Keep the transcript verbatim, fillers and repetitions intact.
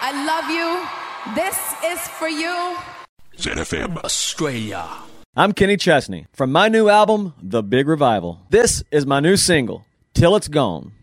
I love you. This is for you. Z F M Australia. I'm Kenny Chesney from my new album, The Big Revival. This is my new single, Till It's Gone.